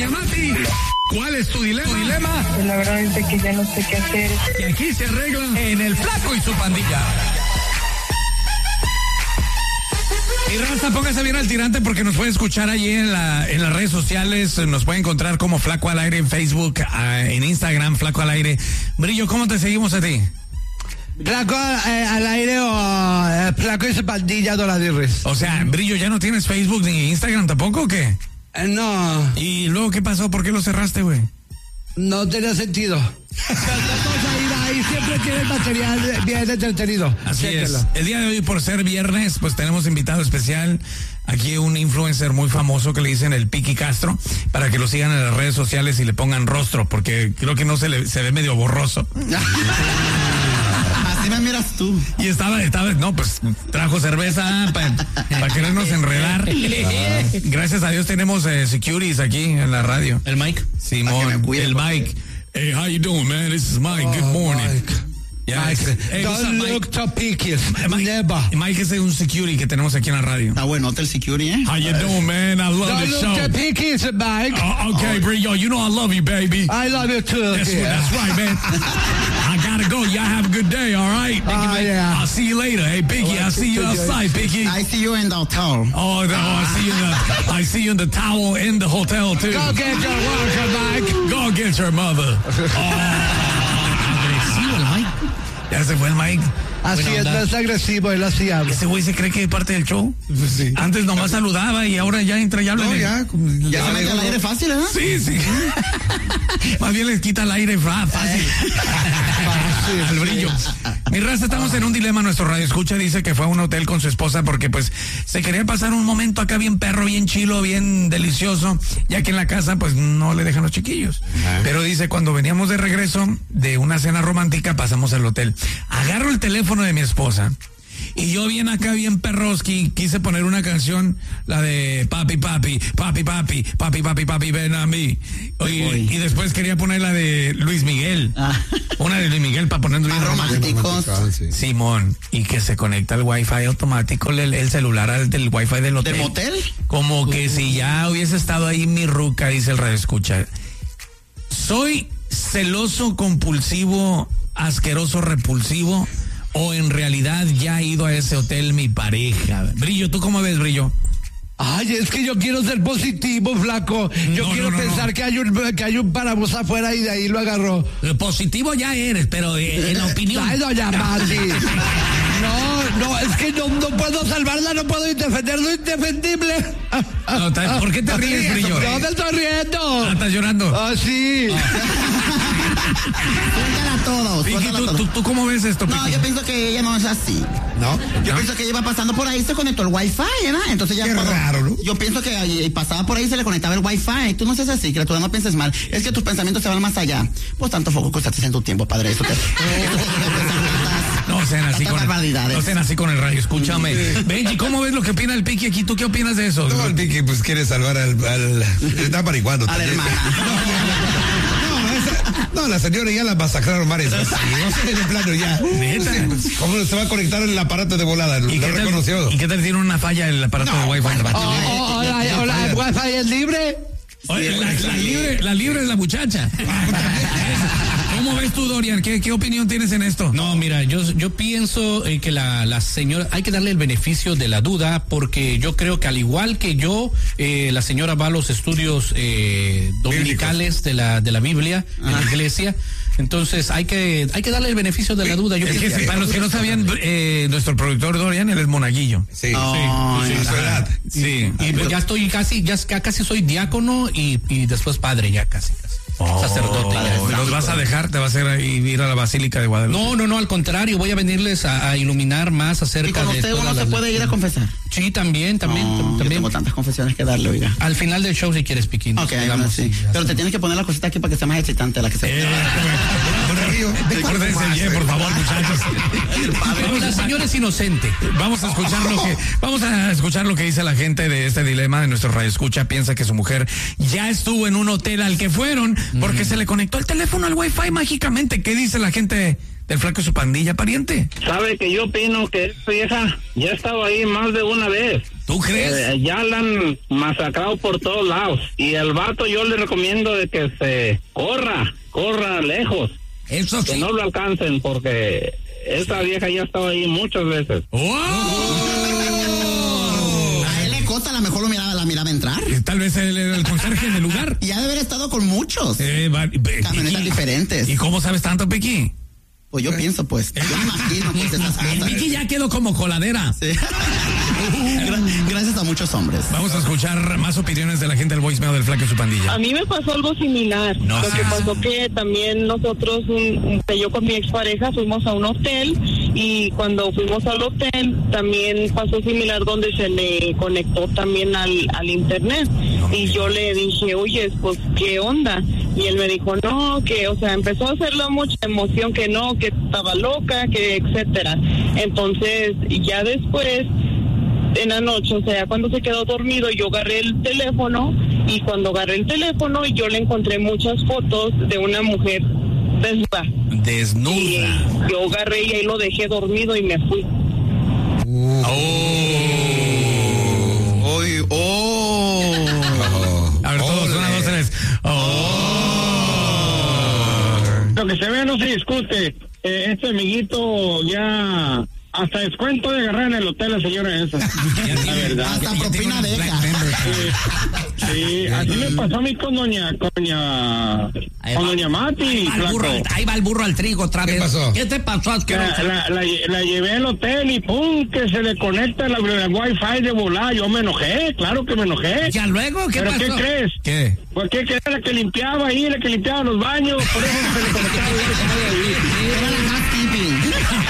Mati, ¿cuál es tu dilema? Pues la verdad es que ya no sé qué hacer. Y aquí se arregla en El Flaco y su Pandilla. Y raza, póngase bien al tirante porque nos puede escuchar allí en las redes sociales. Nos puede encontrar como Flaco al Aire en Facebook, en Instagram, Flaco al Aire. Brillo, ¿cómo te seguimos a ti? Flaco al Aire o Flaco y su Pandilla de las Dirres. O sea, Brillo, ¿ya no tienes Facebook ni Instagram tampoco o qué? No. ¿Y luego qué pasó? ¿Por qué lo cerraste, güey? No tenía sentido. Ahí siempre tiene el material bien entretenido. Así es. El día de hoy, por ser viernes, pues tenemos invitado especial. Aquí un influencer muy famoso que le dicen el Piqui Castro, para que lo sigan en las redes sociales y le pongan rostro, porque creo que no se ve medio borroso. Así me miras tú. Y estaba, no, pues trajo cerveza para querernos enredar. Gracias a Dios tenemos securities aquí en la radio. El Mike. Simón, el Mike. Hey, how you doing, man? This is Mike. Good morning. Mike. Yeah, hey, Don't look to picky. Mike es un security que tenemos aquí en la radio. Está bueno el security, ¿eh? How you doing, man? I love the Don't show. look to picky, Mike. Okay, Brillo, you know I love you, baby. I love you too. That's right, man. I gotta go. Y'all have a good day, all right? Yeah. I'll see you later. Hey, Piggy, I'll see you outside, Piggy. I see you in the hotel. Oh, no, I see you in the towel in the hotel, too. Go get your water, Mike. Go get your mother. Agresivo el Mike. Ya se fue el Mike. Así es, no es agresivo, él así habla. Ese güey se cree que es parte del show. Sí. Antes nomás saludaba y ahora ya entra y habla. No, ya se mete al aire fácil, ¿eh? Sí. Más bien les quita el aire fácil. Al Brillo. Mi raza, estamos en un dilema. Nuestro radio escucha dice que fue a un hotel con su esposa porque pues se quería pasar un momento acá bien perro, bien chilo, bien delicioso, ya que en la casa pues no le dejan los chiquillos. Pero dice, cuando veníamos de regreso de una cena romántica pasamos al hotel. Agarro el teléfono de mi esposa y yo bien acá, bien perroski, quise poner una canción, la de papi, ven a mí. Y después quería poner la de Luis Miguel. Una de Luis Miguel para ponerlo bien románticos. Simón, y que se conecta al wifi automático, el celular del wifi del hotel. ¿De motel? Como que si ya hubiese estado ahí mi ruca, dice el radio escucha. Soy celoso, compulsivo, asqueroso, repulsivo, o en realidad ya ha ido a ese hotel mi pareja. Brillo, ¿tú cómo ves, Brillo? Ay, es que yo quiero ser positivo, Flaco. Yo quiero pensar que hay un parabús afuera y de ahí lo agarró. Positivo ya eres, pero en la opinión. Ay, doña Mati. No, es que no puedo salvarla, no puedo defender lo indefendible. No, ¿por qué te ríes, Brillo? No me estoy riendo. ¿Estás llorando? Sí. Suéltala a todos. Piqui, ¿tú cómo ves esto, Piqui? No, yo pienso que ella no es así. ¿No? Yo pienso que ella iba pasando por ahí, se conectó el wifi, ¿verdad? Entonces ya. Qué raro, ¿no? Yo pienso que pasaba por ahí y se le conectaba el wifi. Tú no seas así, criatura, no pienses mal. Es que tus pensamientos se van más allá. Pues tanto foco que usaste en tu tiempo, padre. Eso te. No sean así con el radio, escúchame. Benji, ¿cómo ves lo que opina el Piqui aquí? ¿Tú qué opinas de eso? No, el Piqui pues quiere salvar está marihuando. A la hermana. No, la señora ya la masacraron varias veces. No sé, de plano ya. ¿Neta? ¿Cómo se va a conectar el aparato de volada? Lo reconoció. ¿Y qué tal tiene una falla el aparato de Wi-Fi? Hola, ¿el Wi-Fi es libre? Oye, la libre es la muchacha. ¿Cómo ves tú, Dorian? ¿Qué opinión tienes en esto? No, mira, yo pienso que la señora, hay que darle el beneficio de la duda, porque yo creo que al igual que yo, la señora va a los estudios dominicales de la Biblia, en la iglesia. Entonces hay que darle el beneficio de la duda. Yo que para los que no sabían, nuestro productor Dorian, él es monaguillo. Sí. Sí. Y ya estoy casi soy diácono y después padre ya casi. Sacerdote. ¿Los vas a dejar? ¿Te vas a ir a la Basílica de Guadalupe? No, al contrario, voy a venirles a iluminar más acerca de. ¿Y con usted uno se puede ir a confesar? Sí, también. Yo tengo tantas confesiones que darle, oiga. Al final del show, si quieres, Piquín. Ok, sí. Pero te tienes que poner la cosita aquí para que sea más excitante la que se. Recuérdense bien, por favor, muchachos. La señora es inocente. Vamos a escuchar lo que dice la gente de este dilema de nuestro radio escucha. Piensa que su mujer ya estuvo en un hotel al que fueron porque se le conectó el teléfono al Wi-Fi mágicamente. ¿Qué dice la gente del Flaco y su Pandilla, pariente? Sabe que yo opino que esta vieja ya estaba ahí más de una vez. ¿Tú crees? Ya la han masacrado por todos lados. Y el vato yo le recomiendo de que se corra lejos. Eso sí. Que no lo alcancen porque esa vieja ya ha estado ahí muchas veces. A él le consta, a lo mejor la miraba entrar. Tal vez él era el conserje del lugar. Y ha de haber estado con muchos. Camionetas diferentes. ¿Y cómo sabes tanto, Piqui? Pues yo pienso, pues. Yo me imagino, pues, esas El cosas. Piqui ya quedó como coladera. Sí. Gracias a muchos hombres. Vamos a escuchar más opiniones de la gente del voicemail del Flaco y su pandilla. A mí me pasó algo similar. No Lo que seas. pasó que también nosotros, yo con mi expareja fuimos a un hotel y cuando fuimos al hotel también pasó similar donde se le conectó también al internet. Y yo le dije, oye, pues, ¿qué onda? Y él me dijo, no, que, o sea, empezó a hacerle mucha emoción, que no, que estaba loca, que etcétera. Entonces, ya después, en la noche, o sea, cuando se quedó dormido, yo agarré el teléfono y cuando agarré el teléfono yo le encontré muchas fotos de una mujer desnuda. Y yo agarré y ahí lo dejé dormido y me fui. A ver, todos, 1, 2, 3. Lo que se ve no se discute. Este amiguito ya hasta descuento de agarrar en el hotel la señora esa. La verdad. Hasta propina deja. Sí, así me pasó a mí con doña Mati, flaco. Ahí va el burro al trigo otra vez. ¿Qué pasó? ¿Qué te pasó, asqueroso? La llevé al hotel y pum, que se le conecta la wifi de volada. Yo me enojé, claro que me enojé. ¿Ya luego qué ¿Pero pasó? qué crees? ¿Qué? Pues que era la que limpiaba ahí, la que limpiaba los baños, por eso se le conectaba Era la housekeeping.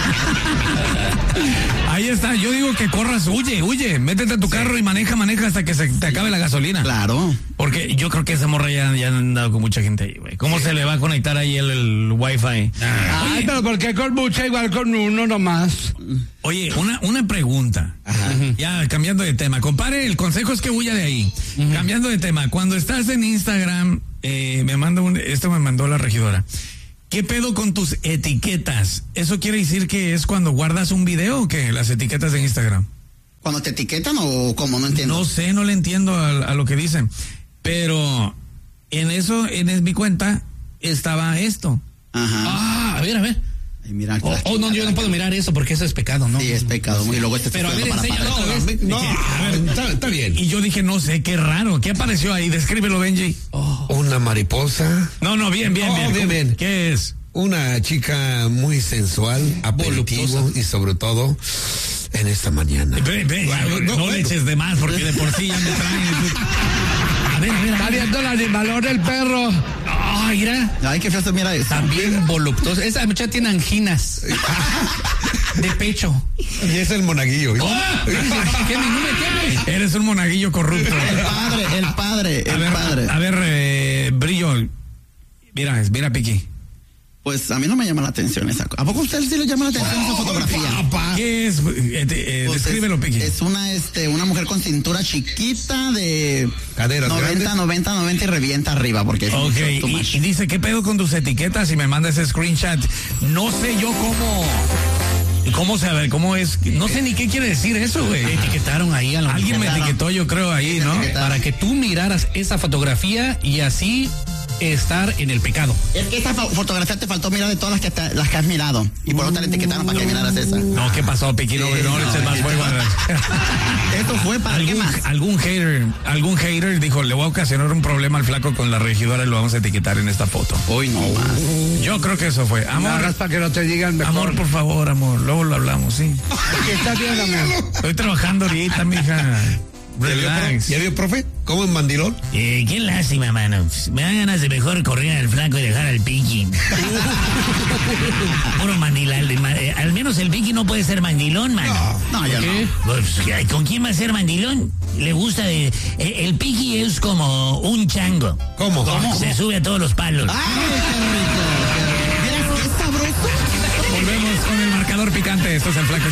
Ahí está, yo digo que corras, huye, métete a tu carro y maneja hasta que se te acabe la gasolina. Claro. Porque yo creo que esa morra ya han andado con mucha gente ahí, güey. ¿Cómo se le va a conectar ahí el wifi? Ay, pero ¿por qué con mucha igual con uno nomás? Oye, una pregunta. Ya cambiando de tema. Compare, el consejo es que huya de ahí. Cambiando de tema. Cuando estás en Instagram, me mandó la regidora. ¿Qué pedo con tus etiquetas? ¿Eso quiere decir que es cuando guardas un video o qué? Las etiquetas de Instagram. ¿Cuando te etiquetan o cómo? No entiendo. No sé, no le entiendo a lo que dicen. Pero en mi cuenta estaba esto. Ajá. A ver. Ay, mira, No, yo no puedo mirar eso porque eso es pecado, ¿no? Sí, es pecado. Y luego Pero a ver, enséñalo otra vez. Está bien. Y yo dije, no sé, qué raro. ¿Qué apareció ahí? Descríbelo, Benji. Una mariposa. No, bien. Bien. ¿Qué es? Una chica muy sensual, aperitivo y sobre todo en esta mañana. No le eches de más porque de por sí ya me traen. A ver. Está viendo el animalón del perro. Ay, mira. Ay, qué feo, mira eso. También voluptuosa. Esa muchacha tiene anginas. De pecho. Y es el monaguillo. ¿Qué ningún me tienes? Eres un monaguillo corrupto. El padre. A ver, Brillo. Mira, Piqui. Pues a mí no me llama la atención esa cosa. ¿A poco a usted sí le llama la atención esa fotografía? ¿Qué es? Pues Descríbelo, Piqui. Es una mujer con cintura chiquita de Caderas 90 y revienta arriba porque es Ok, mucho, too much. y dice, ¿qué pedo con tus etiquetas? Y me manda ese screenshot. No sé yo cómo saber, cómo es. No sé ni qué quiere decir eso, güey. Etiquetaron ahí a la Alguien me etiquetó, yo creo, ahí, ¿no? para que tú miraras esa fotografía y así estar en el pecado. Es que esa fotografía te faltó mirar de todas las que has mirado. Y por otra le etiquetaron para que miraras esa. No, ¿qué pasó, Piqui? No le eches más fuego. Esto fue para qué más. Algún hater dijo, le voy a ocasionar un problema al Flaco con la regidora y lo vamos a etiquetar en esta foto. Hoy no más. Yo creo que eso fue. Amor, Nada más para que no te digan mejor. amor, por favor, amor. Luego lo hablamos, ¿sí? Aquí está bien, amor. Estoy trabajando ahorita, mija. Relax. ¿Ya vio, profe? ¿Cómo en mandilón? Qué lástima, mano. Me dan ganas de mejor correr al Flaco y dejar al Piqui. Puro mandilón. Al menos el Piqui no puede ser mandilón, mano. No, ya no. Pues, ¿con quién va a ser mandilón? Le gusta el Piqui es como un chango. ¿Cómo? Se sube a todos los palos. ¡Ay, qué rico! ¿Vieras qué sabroso? Volvemos con el marcador picante. Esto es el Flaco.